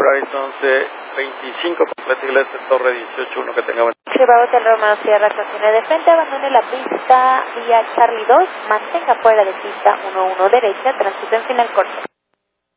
Polaris 1125, completa Iglesia Torre 18-1, que tenga buen día. Bravo Hotel Romeo Sierra, continúe de frente, abandone la pista vía Charlie 2, mantenga fuera de pista 11 derecha, tránsito en final corto.